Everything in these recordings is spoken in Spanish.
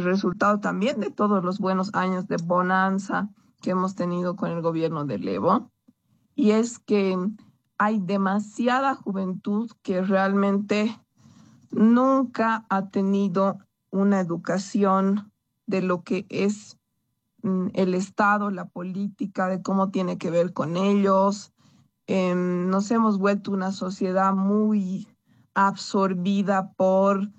resultado también de todos los buenos años de bonanza que hemos tenido con el gobierno de Evo, y es que hay demasiada juventud que realmente nunca ha tenido una educación de lo que es el Estado, la política, de cómo tiene que ver con ellos. Nos hemos vuelto una sociedad muy absorbida por,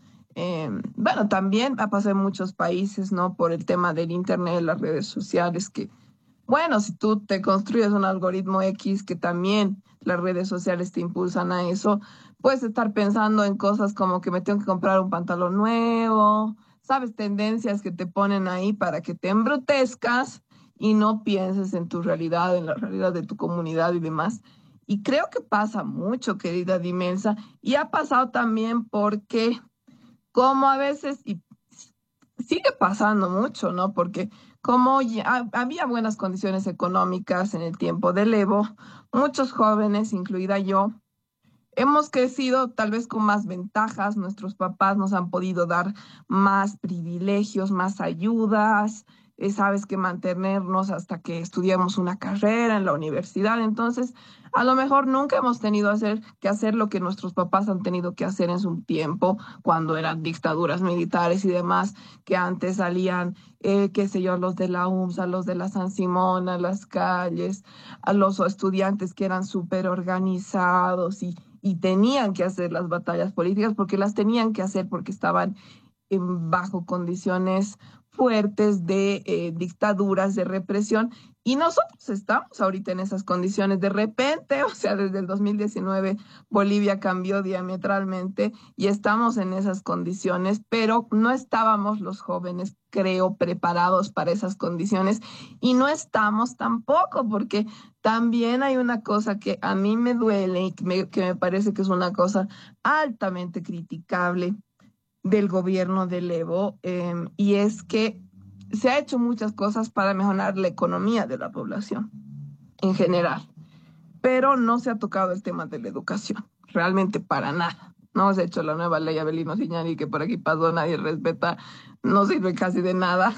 bueno, también ha pasado en muchos países, ¿no? Por el tema del Internet, las redes sociales, que, bueno, si tú te construyes un algoritmo X que también las redes sociales te impulsan a eso, puedes estar pensando en cosas como que me tengo que comprar un pantalón nuevo, sabes, tendencias que te ponen ahí para que te embrutezcas y no pienses en tu realidad, en la realidad de tu comunidad y demás. Y creo que pasa mucho, querida Dimelsa, y ha pasado también porque como a veces, y sigue pasando mucho, ¿no? Porque como ya había buenas condiciones económicas en el tiempo del Evo, muchos jóvenes, incluida yo, hemos crecido tal vez con más ventajas, nuestros papás nos han podido dar más privilegios, más ayudas, sabes que mantenernos hasta que estudiamos una carrera en la universidad. Entonces, a lo mejor nunca hemos tenido que hacer lo que nuestros papás han tenido que hacer en su tiempo, cuando eran dictaduras militares y demás, que antes salían, qué sé yo, los de la UMSA, los de la San Simón, a las calles, a los estudiantes que eran súper organizados y tenían que hacer las batallas políticas porque las tenían que hacer porque estaban bajo condiciones fuertes de dictaduras, de represión. Y nosotros estamos ahorita en esas condiciones. De repente, o sea, desde el 2019, Bolivia cambió diametralmente y estamos en esas condiciones, pero no estábamos los jóvenes, creo, preparados para esas condiciones y no estamos tampoco, porque también hay una cosa que a mí me duele y que me parece que es una cosa altamente criticable del gobierno del Evo, y es que se ha hecho muchas cosas para mejorar la economía de la población en general, pero no se ha tocado el tema de la educación, realmente para nada. No se ha hecho la nueva ley Abelino Siñani, que por aquí pasó, nadie respeta, no sirve casi de nada.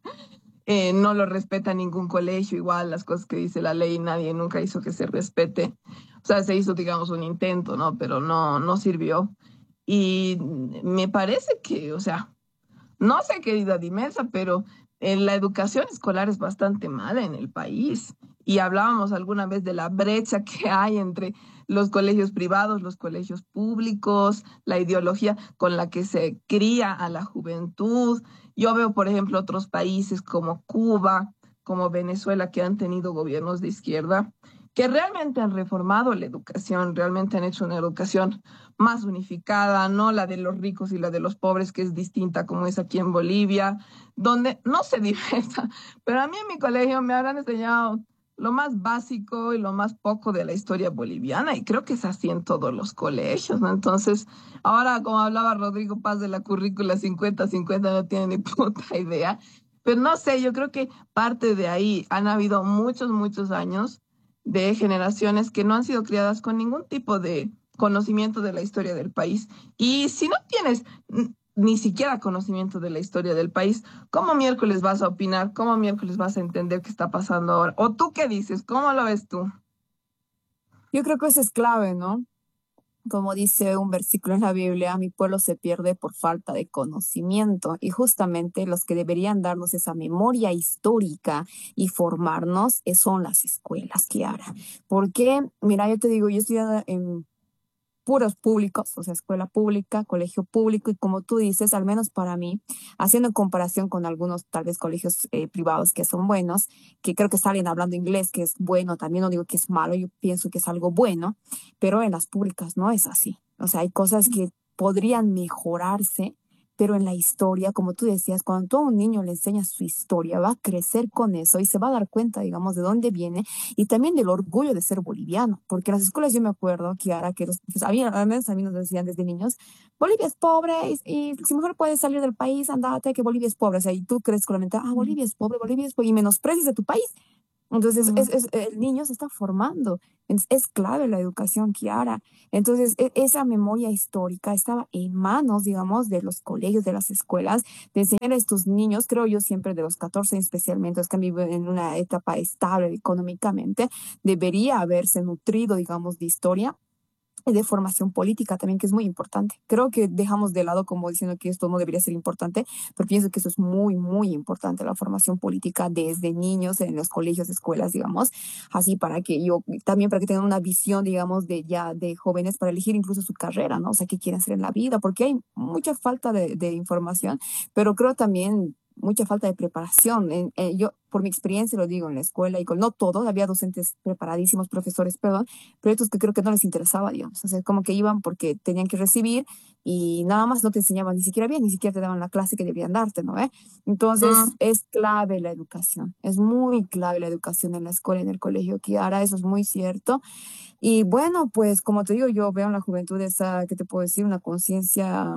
No lo respeta ningún colegio, igual las cosas que dice la ley, nadie nunca hizo que se respete. O sea, se hizo, digamos, un intento, ¿no? Pero no sirvió. Y me parece que, o sea, no sé, querida Dimensa, pero la educación escolar es bastante mala en el país. Y hablábamos alguna vez de la brecha que hay entre los colegios privados, los colegios públicos, la ideología con la que se cría a la juventud. Yo veo, por ejemplo, otros países como Cuba, como Venezuela, que han tenido gobiernos de izquierda, que realmente han reformado la educación, realmente han hecho una educación más unificada, no la de los ricos y la de los pobres, que es distinta como es aquí en Bolivia, donde no se diversa. Pero a mí en mi colegio me habrán enseñado lo más básico y lo más poco de la historia boliviana, y creo que es así en todos los colegios, ¿no? Entonces, ahora como hablaba Rodrigo Paz de la currícula 50-50, no tiene ni puta idea. Pero no sé, yo creo que parte de ahí han habido muchos, muchos años de generaciones que no han sido criadas con ningún tipo de conocimiento de la historia del país. Y si no tienes ni siquiera conocimiento de la historia del país, ¿cómo miércoles vas a opinar? ¿Cómo miércoles vas a entender qué está pasando ahora? ¿O tú qué dices? ¿Cómo lo ves tú? Yo creo que eso es clave, ¿no? Como dice un versículo en la Biblia, mi pueblo se pierde por falta de conocimiento. Y justamente los que deberían darnos esa memoria histórica y formarnos son las escuelas, Kiara. Porque, mira, yo te digo, yo estoy en puros públicos, o sea, escuela pública, colegio público, y como tú dices, al menos para mí, haciendo comparación con algunos tal vez colegios privados que son buenos, que creo que salen hablando inglés, que es bueno, también no digo que es malo, yo pienso que es algo bueno, pero en las públicas no es así. O sea, hay cosas que podrían mejorarse, pero en la historia, como tú decías, cuando tú a un niño le enseñas su historia, va a crecer con eso y se va a dar cuenta, digamos, de dónde viene y también del orgullo de ser boliviano, porque en las escuelas yo me acuerdo, Kiara, que pues, al menos a mí nos decían desde niños, Bolivia es pobre y si mejor puedes salir del país, andate, que Bolivia es pobre, o sea, y tú crees con la mente, ah, Bolivia es pobre, y menosprecias de tu país, Entonces, Mm. el niño se está formando. Es clave la educación, Kiara. Entonces, esa memoria histórica estaba en manos, digamos, de los colegios, de las escuelas, de enseñar a estos niños, creo yo siempre de los 14 especialmente, los que han vivido en una etapa estable económicamente, debería haberse nutrido, digamos, de historia y de formación política también, que es muy importante. Creo que dejamos de lado como diciendo que esto no debería ser importante, pero pienso que eso es muy, muy importante, la formación política desde niños en los colegios, escuelas, digamos, así para que yo, también para que tengan una visión, digamos, de ya de jóvenes para elegir incluso su carrera, ¿no? O sea, qué quieren hacer en la vida, porque hay mucha falta de información, pero creo también mucha falta de preparación. Yo, por mi experiencia, lo digo en la escuela y con no todos, había docentes preparadísimos, profesores, perdón, proyectos que creo que no les interesaba, digamos. O sea, como que iban porque tenían que recibir y nada más no te enseñaban ni siquiera bien, ni siquiera te daban la clase que debían darte, ¿no? Entonces, Mm. es clave la educación. Es muy clave la educación en la escuela, en el colegio, Kiara, eso es muy cierto. Y bueno, pues como te digo, yo veo en la juventud esa, ¿qué te puedo decir? Una conciencia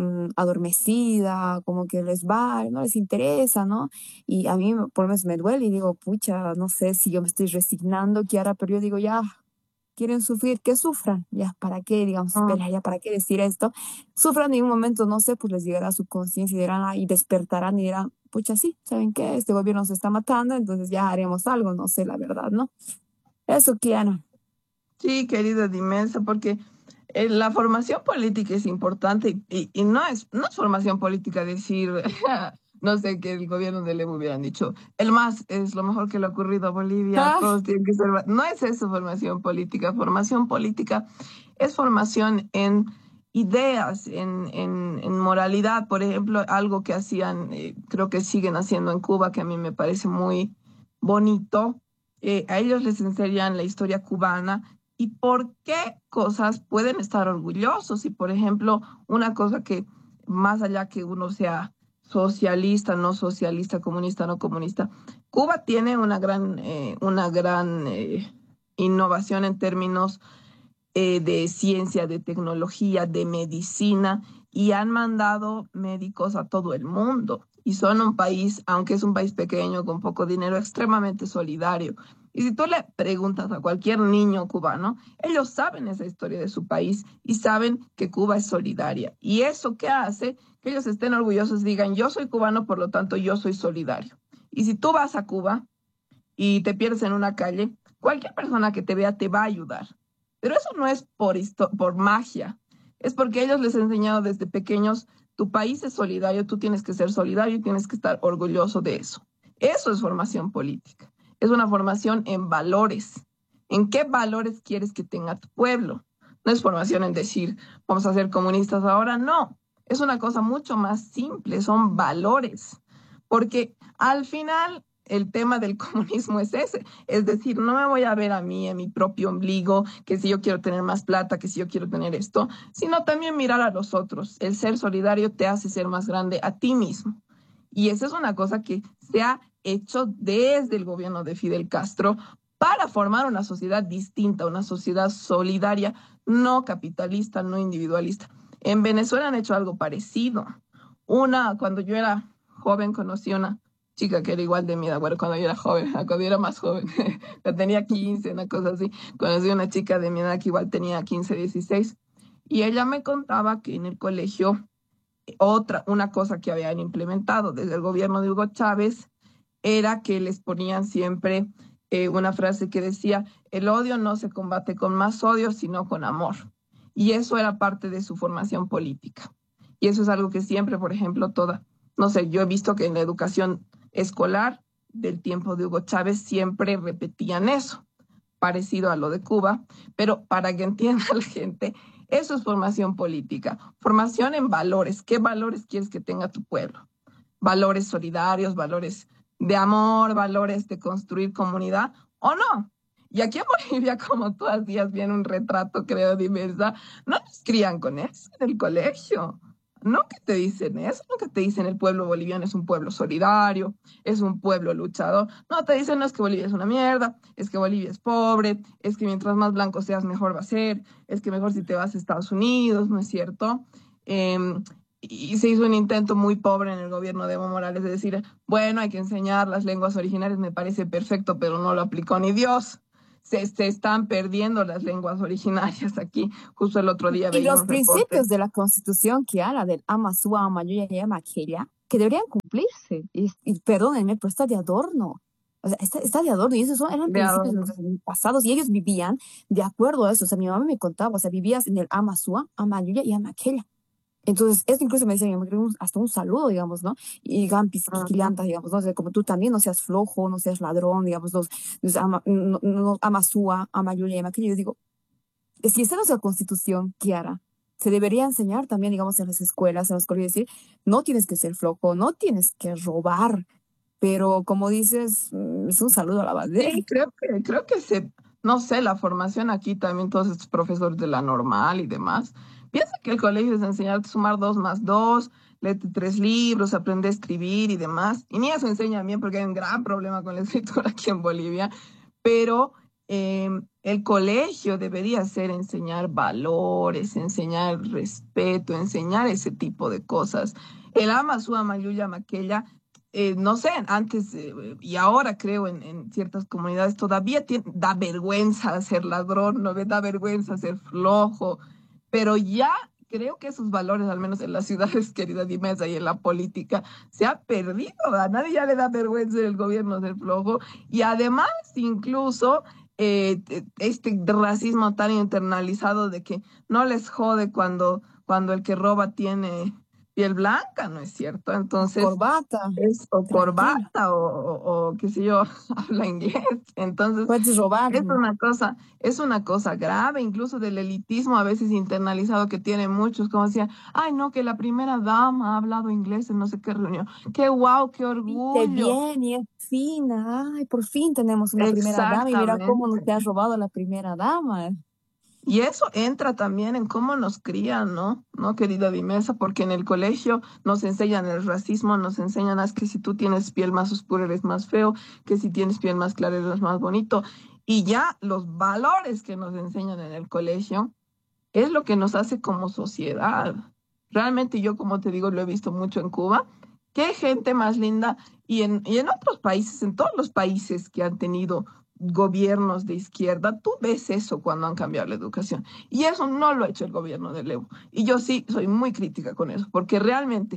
adormecida, como que les va, no les interesa, ¿no? Y a mí por lo menos me duele y digo, pucha, no sé si yo me estoy resignando, Kiara, pero yo digo, ya, quieren sufrir, que sufran, ya, ¿para qué, digamos, Mm. espera, ya, para qué decir esto? Sufran en un momento, no sé, pues les llegará su conciencia y dirán, y despertarán y dirán, pucha, sí, ¿saben qué? Este gobierno se está matando, entonces ya haremos algo, no sé, la verdad, ¿no? Eso, Kiana. Sí, querida Dimensa, porque la formación política es importante y no es formación política decir, no sé, que el gobierno de Evo hubieran dicho, el MAS es lo mejor que le ha ocurrido a Bolivia, Ah, todos tienen que ser. No es eso formación política. Formación política es formación en ideas, en moralidad. Por ejemplo, algo que hacían, creo que siguen haciendo en Cuba, que a mí me parece muy bonito. A ellos les enseñan la historia cubana y por qué cosas pueden estar orgullosos. Y, por ejemplo, una cosa que más allá que uno sea socialista, no socialista, comunista, no comunista, Cuba tiene una gran innovación en términos de ciencia, de tecnología, de medicina, y han mandado médicos a todo el mundo. Y son un país, aunque es un país pequeño, con poco dinero, extremadamente solidario. Y si tú le preguntas a cualquier niño cubano, ellos saben esa historia de su país y saben que Cuba es solidaria. ¿Y eso qué hace? Que ellos estén orgullosos y digan, yo soy cubano, por lo tanto yo soy solidario. Y si tú vas a Cuba y te pierdes en una calle, cualquier persona que te vea te va a ayudar. Pero eso no es por magia, es porque ellos les han enseñado desde pequeños, tu país es solidario, tú tienes que ser solidario y tienes que estar orgulloso de eso. Eso es formación política, es una formación en valores. ¿En qué valores quieres que tenga tu pueblo? No es formación en decir, vamos a ser comunistas ahora, no. Es una cosa mucho más simple, son valores. Porque al final el tema del comunismo es ese, es decir, no me voy a ver a mí, en mi propio ombligo, que si yo quiero tener más plata, que si yo quiero tener esto, sino también mirar a los otros. El ser solidario te hace ser más grande a ti mismo. Y esa es una cosa que se ha hecho desde el gobierno de Fidel Castro para formar una sociedad distinta, una sociedad solidaria, no capitalista, no individualista. En Venezuela han hecho algo parecido. Cuando yo era joven, conocí una chica que era igual de mi edad, bueno, cuando yo era joven, cuando yo era más joven, yo tenía 15, una cosa así, conocí una chica de mi edad que igual tenía 15, 16, y ella me contaba que en el colegio, una cosa que habían implementado desde el gobierno de Hugo Chávez era que les ponían siempre una frase que decía, el odio no se combate con más odio, sino con amor. Y eso era parte de su formación política. Y eso es algo que siempre, por ejemplo, no sé, yo he visto que en la educación escolar del tiempo de Hugo Chávez siempre repetían eso, parecido a lo de Cuba, pero para que entienda la gente, eso es formación política, formación en valores. ¿Qué valores quieres que tenga tu pueblo? Valores solidarios, valores de amor, valores de construir comunidad, ¿o no? Y aquí en Bolivia, como tú hacías bien un retrato, creo, diversa, no nos crían con eso en el colegio. No que te dicen eso, no que te dicen el pueblo boliviano es un pueblo solidario, es un pueblo luchador. No, te dicen no es que Bolivia es una mierda, es que Bolivia es pobre, es que mientras más blanco seas mejor va a ser, es que mejor si te vas a Estados Unidos, ¿no es cierto? Eh, y se hizo un intento muy pobre en el gobierno de Evo Morales de decir, bueno, hay que enseñar las lenguas originarias, me parece perfecto, pero no lo aplicó ni Dios. Se están perdiendo las lenguas originarias aquí. Justo el otro día Y veía los un reporte. principios de la Constitución que habla del Amasúa, Amayuya y Amaquella, que deberían cumplirse. Y perdónenme, pero está de adorno. O sea, está de adorno. Y esos eran De principios de adorno. los pasados y ellos vivían de acuerdo a eso. O sea, mi mamá me contaba, o sea, vivías en el Amasúa, Amayuya y Amaquella. Entonces, esto incluso me decía mi mamá, que hasta un saludo, digamos, ¿no? Y Gampis, Ujú. Kikilianta, digamos, ¿no? O sea, como tú también no seas flojo, no seas ladrón, digamos, Amasúa, Amayuya y Amaquella. Yo digo, si esta es nuestra constitución, Kiara, se debería enseñar también, digamos, en las escuelas, en los colegios, decir, no tienes que ser flojo, no tienes que robar, pero como dices, es un saludo a la bandera. Sí, creo que no sé, la formación aquí también, todos estos profesores de la normal y demás, piensa que el colegio es enseñarte a sumar dos más dos, léete tres libros, aprende a escribir y demás, y ni eso enseña bien porque hay un gran problema con la escritura aquí en Bolivia, pero el colegio debería ser enseñar valores, enseñar respeto, enseñar ese tipo de cosas. El ama su ama yuya maquella, no sé, antes y ahora creo en ciertas comunidades todavía da vergüenza ser ladrón, no me da vergüenza ser flojo, pero ya creo que esos valores, al menos en las ciudades, querida Dimesa, y en la política, se ha perdido. A nadie ya le da vergüenza en el gobierno ser flojo y además incluso este racismo tan internalizado de que no les jode cuando el que roba tiene piel blanca, ¿no es cierto? Entonces, Corbata, es o tranquilo, corbata o qué sé yo, habla inglés. Entonces, puedes robarme. es una cosa grave, incluso del elitismo a veces internalizado que tienen muchos, como decían, ay no, que la primera dama ha hablado inglés en no sé qué reunión. Qué guau, qué Viste orgullo. bien y es fina. Ay, por fin tenemos una primera dama y mira cómo nos Exactamente. te has robado la primera dama. Y eso entra también en cómo nos crían, ¿no? ¿No, querida Dimesa? Porque en el colegio nos enseñan el racismo, nos enseñan que si tú tienes piel más oscura eres más feo, que si tienes piel más clara eres más bonito. Y ya los valores que nos enseñan en el colegio es lo que nos hace como sociedad. Realmente yo, como te digo, lo he visto mucho en Cuba. Qué gente más linda. Y en otros países, en todos los países que han tenido gobiernos de izquierda, tú ves eso cuando han cambiado la educación. Y eso no lo ha hecho el gobierno de Evo. Y yo sí soy muy crítica con eso, porque realmente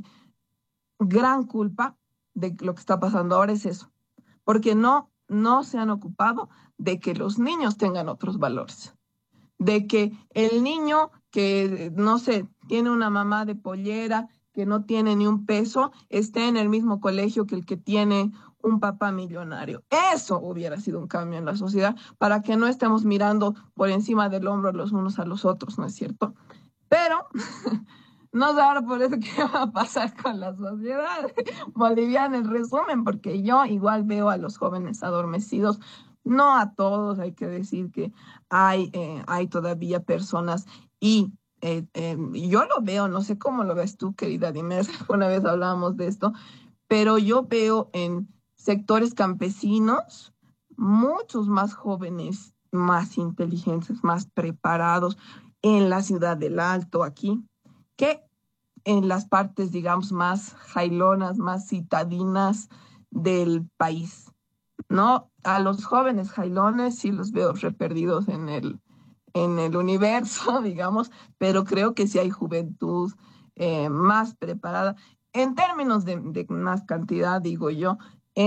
gran culpa de lo que está pasando ahora es eso, porque no se han ocupado de que los niños tengan otros valores, de que el niño que, no sé, tiene una mamá de pollera, que no tiene ni un peso, esté en el mismo colegio que el que tiene un papá millonario. Eso hubiera sido un cambio en la sociedad para que no estemos mirando por encima del hombro los unos a los otros, ¿no es cierto? Pero no sé ahora por eso qué va a pasar con la sociedad boliviana en resumen, porque yo igual veo a los jóvenes adormecidos, no a todos, hay que decir que hay todavía personas y yo lo veo, no sé cómo lo ves tú, querida Dime, una vez hablábamos de esto, pero yo veo en sectores campesinos muchos más jóvenes, más inteligentes, más preparados en la ciudad del Alto aquí, que en las partes, digamos, más jailonas, más citadinas del país, ¿no? A los jóvenes jailones sí los veo reperdidos en el universo, digamos, pero creo que sí hay juventud más preparada. En términos de más cantidad, digo yo,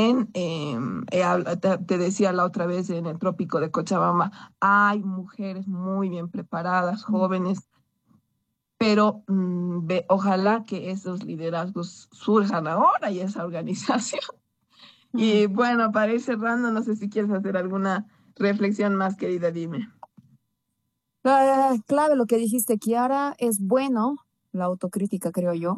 te decía la otra vez en el trópico de Cochabamba, hay mujeres muy bien preparadas, jóvenes, pero ojalá que esos liderazgos surjan ahora y esa organización. Mm. Y bueno, para ir cerrando, no sé si quieres hacer alguna reflexión más, querida, dime. Clave lo que dijiste, Kiara, es bueno la autocrítica, creo yo.